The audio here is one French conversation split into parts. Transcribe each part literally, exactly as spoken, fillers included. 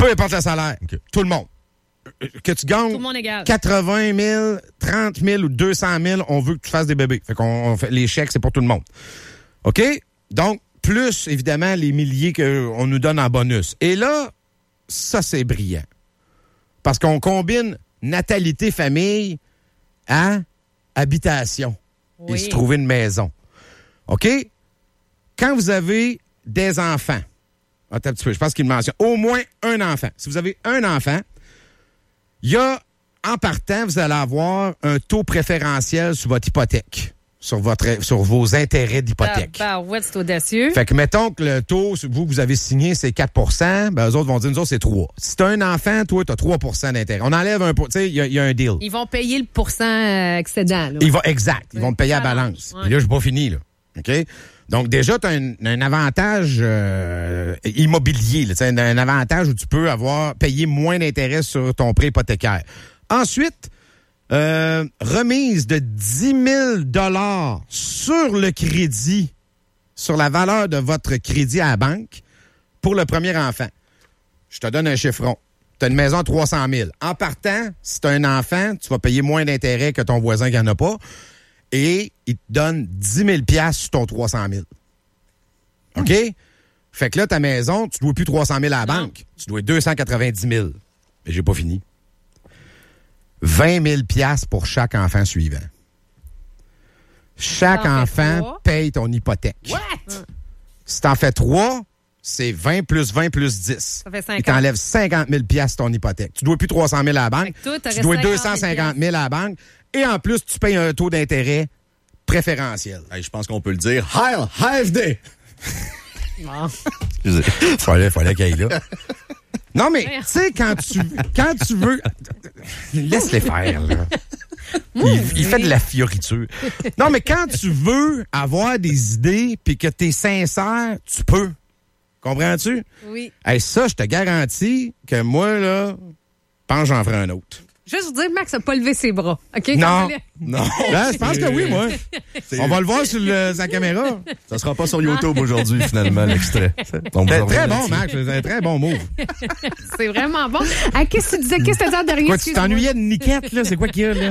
Peu importe le salaire. Okay. Tout le monde. Que tu gagnes tout le monde égal. quatre-vingt mille, trente mille ou deux cent mille, on veut que tu fasses des bébés. Fait qu'on on fait les chèques, c'est pour tout le monde. OK? Donc, plus, évidemment, les milliers qu'on nous donne en bonus. Et là, ça, c'est brillant. Parce qu'on combine natalité, famille à habitation. Oui. Et se trouver une maison. OK? Quand vous avez des enfants, attends un petit peu, je pense qu'il mentionne, au moins un enfant. Si vous avez un enfant, il y a, en partant, vous allez avoir un taux préférentiel sur votre hypothèque, sur votre, sur vos intérêts d'hypothèque. Ah, bah, ouais, c'est audacieux. Fait que, mettons que le taux, vous, vous avez signé, c'est quatre pour cent, ben, eux autres vont dire, nous autres, c'est trois. Si t'as un enfant, toi, t'as trois pour cent d'intérêt. On enlève un, tu sais, il y, y a un deal. Ils vont payer le pourcent excédent, là. Ils vont, exact. Ils vont te payer à balance. Ouais. Et là, je suis pas fini, là. OK? Donc, déjà, tu as un, un avantage euh, immobilier, là, un, un avantage où tu peux avoir payé moins d'intérêt sur ton prêt hypothécaire. Ensuite, euh, remise de dix mille dollars sur le crédit, sur la valeur de votre crédit à la banque pour le premier enfant. Je te donne un chiffron. Tu as une maison à trois cent mille. En partant, si tu as un enfant, tu vas payer moins d'intérêt que ton voisin qui n'en a pas. Et il te donne dix mille dollars sur ton trois cent mille. OK? Mmh. Fait que là, ta maison, tu ne dois plus trois cent mille à la non. banque. Tu dois deux cent quatre-vingt-dix mille. Mais j'ai pas fini. vingt mille dollars pour chaque enfant suivant. Chaque enfant trois. Paye ton hypothèque. What? Si t'en fais trois, c'est vingt plus vingt plus dix. Ça fait cinquante. Il t'enlève cinquante mille dollars sur ton hypothèque. Tu dois plus trois cent mille à la banque. Toi, tu dois deux cent cinquante mille à la banque. Et en plus, tu payes un taux d'intérêt préférentiel. Hey, je pense qu'on peut le dire. Heil, H F D! Non. Excusez. Fallait, fallait qu'il y ait là. Non, mais, tu sais, quand tu, quand tu veux... Laisse-les faire, là. Il, il fait de la fioriture. Non, mais quand tu veux avoir des idées puis que t'es sincère, tu peux. Comprends-tu? Oui. Hey, ça, je te garantis que moi, là, je pense que j'en ferai un autre. Juste vous dire, Max n'a pas levé ses bras. OK? Non. Non. Là, je pense que oui, moi. C'est... On va le voir sur le, sa caméra. Ça sera pas sur YouTube aujourd'hui, finalement, l'extrait. Donc, c'est très bon, Max. C'est un très bon move. C'est vraiment bon. Ah, qu'est-ce que tu disais? Qu'est-ce que tu disais derrière? Quoi, tu t'ennuyais de Niquette, là? C'est quoi qu'il y a, là?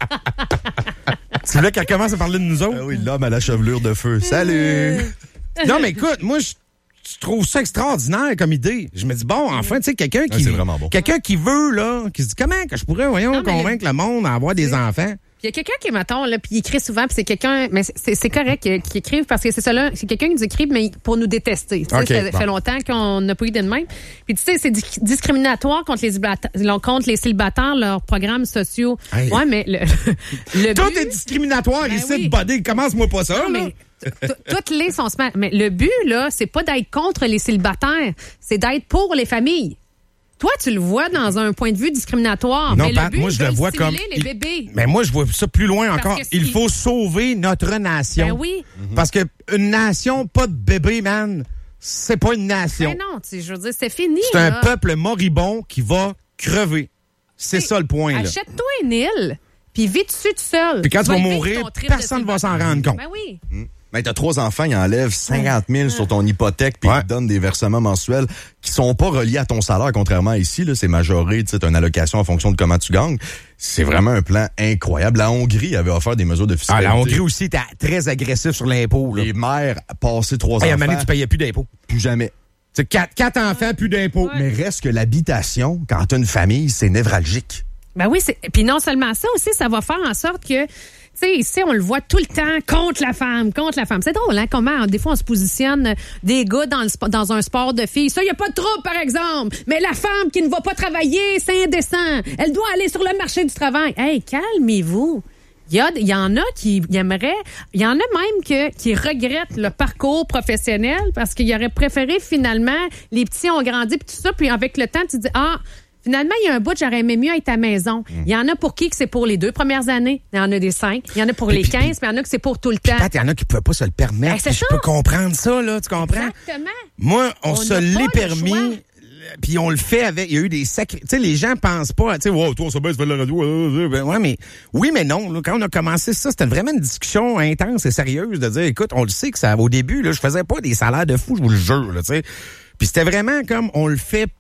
C'est là qu'elle commence à parler de nous autres? Ah oui, l'homme à la chevelure de feu. Salut! Non, mais écoute, moi, je... Je trouve ça extraordinaire comme idée. Je me dis, bon, enfin, tu sais, quelqu'un qui... Ah, c'est vraiment bon. Quelqu'un qui veut, là, qui se dit, comment que je pourrais, voyons, non, convaincre le... le monde à avoir des enfants? Il y a quelqu'un qui, mettons, là, puis il écrit souvent, puis c'est quelqu'un, mais c'est, c'est correct qui écrive, parce que c'est ça là, c'est quelqu'un qui nous écrit, mais pour nous détester. Tu sais, okay, ça bon. fait longtemps qu'on n'a pas eu de même. Puis tu sais, c'est di- discriminatoire contre les, contre les célibataires, leurs programmes sociaux. Hey. Ouais, mais le, le Tout but... est discriminatoire ben ici, oui. buddy. Commence-moi pas ça, non, là. Mais... Toutes les sont smart. Mais le but, là, c'est pas d'être contre les célibataires, c'est d'être pour les familles. Toi, tu le vois dans un point de vue discriminatoire. Non, mais Pat, le but, moi, je le vois comme... les il... bébés. Mais moi, je vois ça plus loin Parce encore. que Il si... faut sauver notre nation. Ben oui. Mm-hmm. Parce que une nation, pas de bébé, man, c'est pas une nation. Ben non, tu sais, je veux dire, c'est fini. C'est là. un peuple moribond qui va crever. C'est ça le point, là. Achète-toi une île, puis vis dessus tout seul. Puis quand tu vas vivre mourir, ton trip personne de ne va s'en rendre compte. Ben oui. Mmh. Ben, t'as trois enfants, ils enlèvent cinquante mille sur ton hypothèque puis ouais. ils te donnent des versements mensuels qui sont pas reliés à ton salaire, contrairement à ici, là, c'est majoré, tu sais, t'as une allocation en fonction de comment tu gagnes. C'est vraiment un plan incroyable. La Hongrie avait offert des mesures de fiscalité. Ah, la Hongrie aussi était très agressif sur l'impôt, là. Les mères passaient trois hey, enfants. À un moment donné, tu payais plus d'impôts. Plus jamais. C'est quatre, quatre enfants, plus d'impôts. Ouais. Mais reste que l'habitation, quand t'as une famille, c'est névralgique. Ben oui, c'est... puis non seulement ça aussi, ça va faire en sorte que, tu sais, ici, on le voit tout le temps contre la femme, contre la femme. C'est drôle, hein, comment, des fois, on se positionne des gars dans, le, dans un sport de filles. Ça, il n'y a pas de trouble, par exemple. Mais la femme qui ne va pas travailler, c'est indécent. Elle doit aller sur le marché du travail. Hey, calmez-vous. Il y, a, il y en a qui aimeraient, il y en a même que, qui regrettent le parcours professionnel parce qu'ils auraient préféré, finalement, les petits ont grandi, puis tout ça, puis avec le temps, tu te dis, ah, finalement, il y a un bout, j'aurais aimé mieux être à la maison. Il mmh. y en a pour qui que c'est pour les deux premières années. Il y en a des cinq. Il y en a pour puis, les puis, quinze, mais il y en a que c'est pour tout le temps. Il y en a qui ne peuvent pas se le permettre. Ben, c'est je ça. peux comprendre ça, là, tu comprends? Exactement. Moi, on, on se l'est permis, puis on le fait avec... Il y a eu des sacrés... Tu sais, les gens pensent pas... Tu sais, wow, toi, on se baisse, tu fais de la radio. Ben, ouais, mais... Oui, mais non. Là, quand on a commencé ça, c'était vraiment une discussion intense et sérieuse de dire, écoute, on le sait que ça... Au début, là, je faisais pas des salaires de fou, je vous le jure, là, tu sais. Puis c'était vraiment comme, on le fait